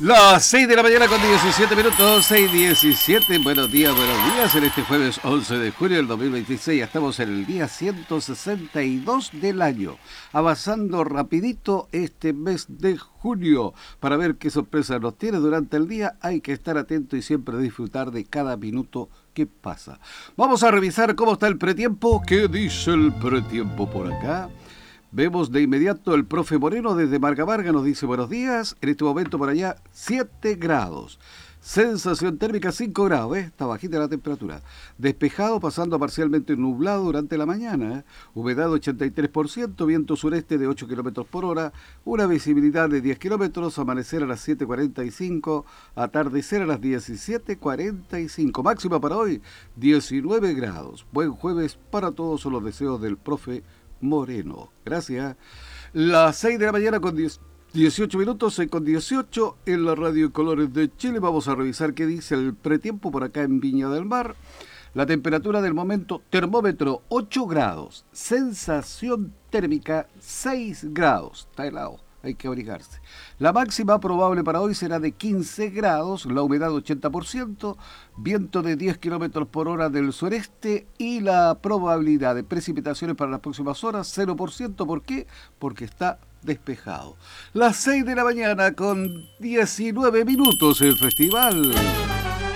Las 6 de la mañana con 17 minutos, 6:17. Buenos días en este jueves 11 de julio del 2026. Ya estamos en el día 162 del año, avanzando rapidito este mes de junio. Para ver qué sorpresas nos tiene durante el día, hay que estar atento y siempre disfrutar de cada minuto que pasa. Vamos a revisar cómo está el pretiempo. ¿Qué dice el pretiempo por acá? Vemos de inmediato el profe Moreno desde Marga Marga, nos dice buenos días. En este momento por allá 7 grados. Sensación térmica 5 grados, está bajita la temperatura. Despejado pasando a parcialmente nublado durante la mañana. Humedad 83%, viento sureste de 8 kilómetros por hora. Una visibilidad de 10 kilómetros, amanecer a las 7:45, atardecer a las 17:45. Máxima para hoy 19 grados. Buen jueves para todos, son los deseos del profe Moreno. Gracias. Las 6 de la mañana con 18 minutos, 6:18 en la Radio Colores de Chile. Vamos a revisar qué dice el pretiempo por acá en Viña del Mar. La temperatura del momento, termómetro 8 grados, sensación térmica 6 grados. Está helado, hay que abrigarse. La máxima probable para hoy será de 15 grados, la humedad 80%, viento de 10 kilómetros por hora del sureste y la probabilidad de precipitaciones para las próximas horas 0%. ¿Por qué? Porque está despejado. Las 6 de la mañana con 19 minutos el festival.